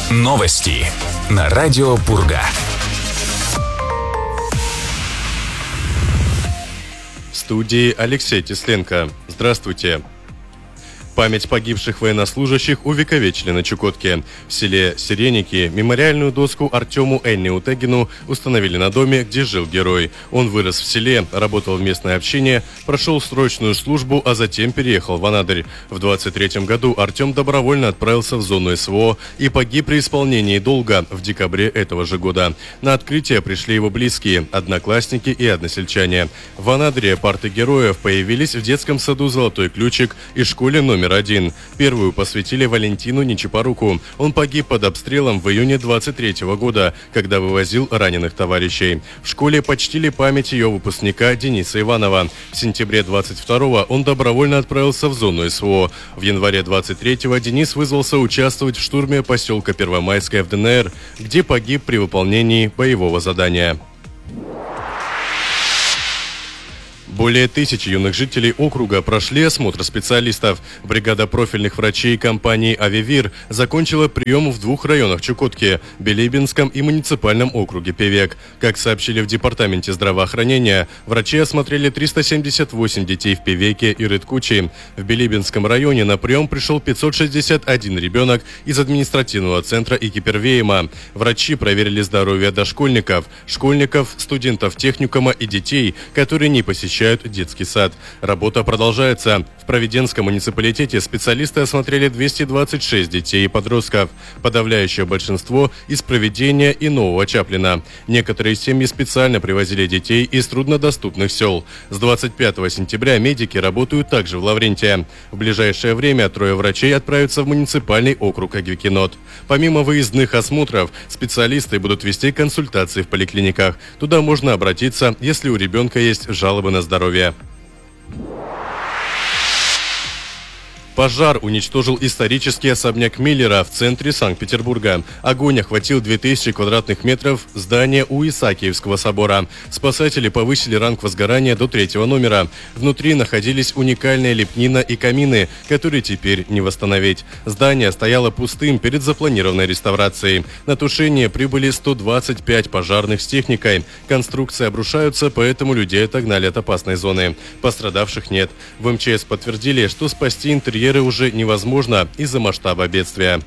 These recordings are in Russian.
Новости на радио Пурга. В студии Алексей Тесленко. Здравствуйте. Память погибших военнослужащих увековечили на Чукотке. В селе Сиреники мемориальную доску Артему Утегину установили на доме, где жил герой. Он вырос в селе, работал в местной общине, прошел срочную службу, а затем переехал в Анадырь. В 23 году Артем добровольно отправился в зону СВО и погиб при исполнении долга в декабре этого же года. На открытие пришли его близкие, одноклассники и односельчане. В Анадыре парты героев появились в детском саду «Золотой ключик» и школе номер 1. Первую посвятили Валентину Нечипоруку. Он погиб под обстрелом в июне 23 года, когда вывозил раненых товарищей. В школе почтили память ее выпускника Дениса Иванова. В сентябре 22-го он добровольно отправился в зону СВО. В январе 23-го Денис вызвался участвовать в штурме поселка Первомайское в ДНР, где погиб при выполнении боевого задания. Более 1000 юных жителей округа прошли осмотр специалистов. Бригада профильных врачей компании «Авивир» закончила прием в 2 районах Чукотки – Билибинском и муниципальном округе Певек. Как сообщили в департаменте здравоохранения, врачи осмотрели 378 детей в Певеке и Рыткучи. В Билибинском районе на прием пришел 561 ребенок из административного центра Икипервеема. Врачи проверили здоровье дошкольников, школьников, студентов техникума и детей, которые не посещают детский сад. Работа продолжается. В Провиденском муниципалитете специалисты осмотрели 226 детей и подростков. Подавляющее большинство из Провидения и Нового Чаплина. Некоторые семьи специально привозили детей из труднодоступных сел. С 25 сентября медики работают также в Лаврентия. В ближайшее время 3 врачей отправятся в муниципальный округ Агвикинот. Помимо выездных осмотров, специалисты будут вести консультации в поликлиниках. Туда можно обратиться, если у ребенка есть жалобы на здоровье. Пожар уничтожил исторический особняк Миллера в центре Санкт-Петербурга. Огонь охватил 2000 квадратных метров здания у Исаакиевского собора. Спасатели повысили ранг возгорания до 3 номера. Внутри находились уникальная лепнина и камины, которые теперь не восстановить. Здание стояло пустым перед запланированной реставрацией. На тушение прибыли 125 пожарных с техникой. Конструкции обрушаются, поэтому людей отогнали от опасной зоны. Пострадавших нет. В МЧС подтвердили, что спасти интерьер уже невозможно из-за масштаба бедствия.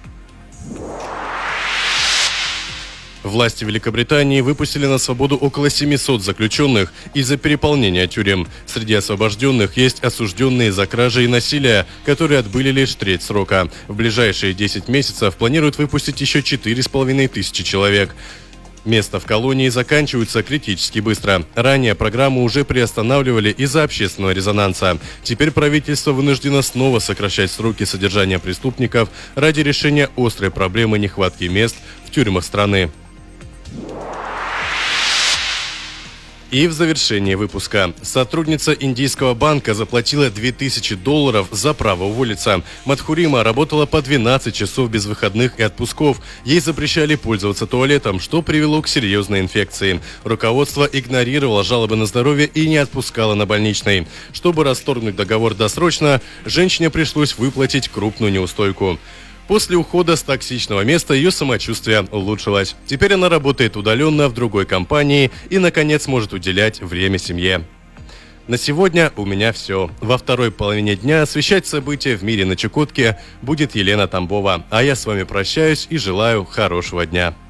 Власти Великобритании выпустили на свободу около 700 заключенных из-за переполнения тюрем. Среди освобожденных есть осужденные за кражи и насилие, которые отбыли лишь треть срока. В ближайшие 10 месяцев планируют выпустить еще 4500 человек. Места в колонии заканчиваются критически быстро. Ранее программу уже приостанавливали из-за общественного резонанса. Теперь правительство вынуждено снова сокращать сроки содержания преступников ради решения острой проблемы нехватки мест в тюрьмах страны. И в завершении выпуска. Сотрудница индийского банка заплатила $2000 за право уволиться. Мадхурима работала по 12 часов без выходных и отпусков. Ей запрещали пользоваться туалетом, что привело к серьезной инфекции. Руководство игнорировало жалобы на здоровье и не отпускало на больничный. Чтобы расторгнуть договор досрочно, женщине пришлось выплатить крупную неустойку. После ухода с токсичного места ее самочувствие улучшилось. Теперь она работает удаленно в другой компании и, наконец, может уделять время семье. На сегодня у меня все. Во второй половине дня освещать события в мире на Чукотке будет Елена Тамбова. А я с вами прощаюсь и желаю хорошего дня.